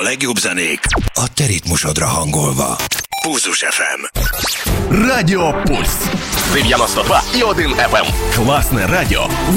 A legjobb zenék a te ritmusodra hangolva. Pulzus FM. Радіо Пульс 92,1 FM. Класне радіо